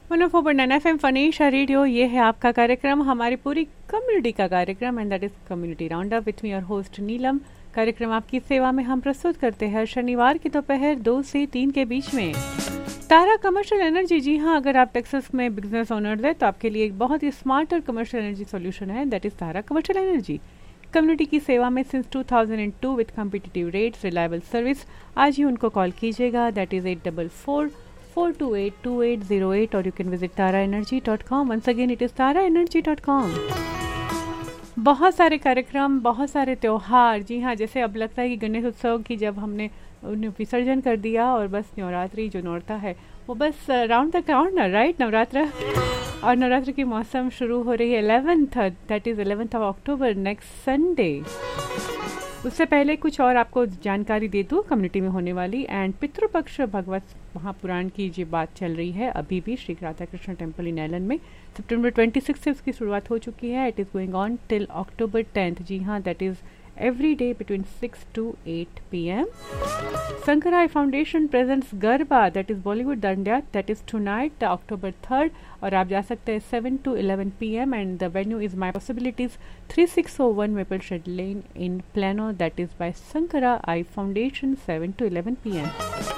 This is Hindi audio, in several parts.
104.9 FM फनीशा रेडियो, ये है आपका कार्यक्रम, हमारी पूरी कम्युनिटी का कार्यक्रम, and that is community round up with me your host नीलम। कार्यक्रम आपकी सेवा में हम प्रस्तुत करते हैं शनिवार की दोपहर 2 से 3 के बीच में। तारा कमर्शियल एनर्जी, जी हाँ, अगर आप टेक्सास में बिजनेस ओनर हैं तो आपके लिए एक बहुत ही स्मार्ट और कमर्शियल एनर्जी सोल्यूशन है, that is Tara commercial energy. Community की सेवा में since 2002 with competitive rates, reliable service. आज ही उनको कॉल कीजिएगा, दैट इज 844-428-2808, और you can visit taraenergy.com। Once again it is taraenergy.com। बहुत सारे कार्यक्रम, बहुत सारे त्योहार, जी हाँ, जैसे अब लगता है कि गणेश उत्सव की जब हमने उन्हें विसर्जन कर दिया और बस नवरात्रि जो नौरता है वो बस round the corner, right, Navratra. और नवरात्र की मौसम शुरू हो रही है 11th, that is 11th of October, next Sunday. उससे पहले कुछ और आपको जानकारी दे दूँ कम्युनिटी में होने वाली, एंड पितृपक्ष भगवत महापुराण की जो बात चल रही है अभी भी Shri Radha Krishna temple in Elon में। सितंबर 26 से उसकी शुरुआत हो चुकी है। It is going on till October 10th, जी हाँ, that is every day between 6 to 8 p.m. Sankarai Foundation presents Garba, that is Bollywood Dandiya, that is tonight, October 3rd, और आप जा सकते हैं 7 to 11 p.m. and the venue is My Possibilities, 3601 Maple Shed Lane in Plano, that is by Sankarai Foundation, 7 to 11 p.m.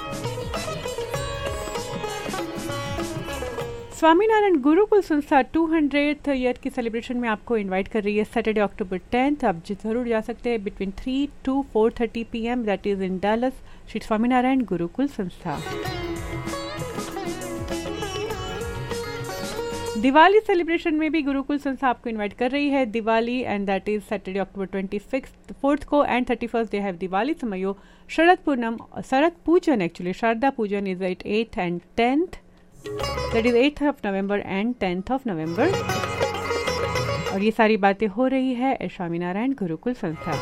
Swaminarayan Gurukul संस्था 200th ईयर की सेलिब्रेशन में आपको इनवाइट कर रही है सैटरडे अक्टूबर 10th। आप ज़रूर जा सकते हैं between 3 to 4:30 p.m. That is in Dallas, Shri Swaminarayan Gurukul संस्था। दिवाली सेलिब्रेशन में भी गुरुकुल संस्था आपको इनवाइट कर रही है। Diwali, and that is Saturday October 4th को, and 31st they have Diwali समयो। शरद पूजन, एक्चुअली शारदा पूजन is eight 8th and 10th, that is 8th of November and 10th of November। और ये सारी बातें हो रही है स्वामीनारायण गुरुकुल संस्था।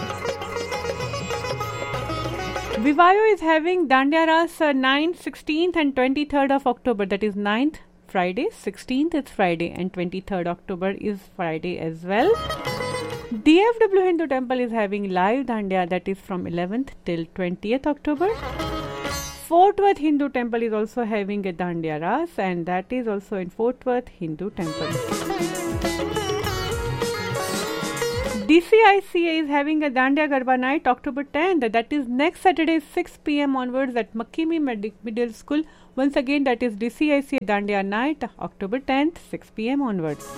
विवायो is having Dandiya Ras 9th, 16th and 23rd of October, that is 9th Friday, 16th is Friday and 23rd October is Friday as well। DFW Hindu Temple is having live Dandiya, that is from 11th till 20th October। Fort Worth Hindu Temple is also having a Dandiya Ras, and that is also in Fort Worth Hindu Temple। DCICA is having a Dandiya Garba night October 10th, that is next Saturday 6 p.m. onwards at Makimi Middle School। Once again, that is DCICA Dandiya night October 10th 6 p.m. onwards।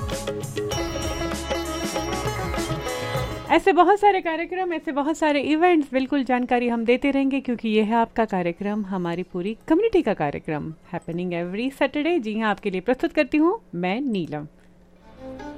ऐसे बहुत सारे कार्यक्रम, ऐसे बहुत सारे इवेंट्स, बिल्कुल जानकारी हम देते रहेंगे क्योंकि ये है आपका कार्यक्रम, हमारी पूरी कम्युनिटी का कार्यक्रम, हैपनिंग एवरी सैटरडे। जी हाँ, आपके लिए प्रस्तुत करती हूँ मैं नीलम।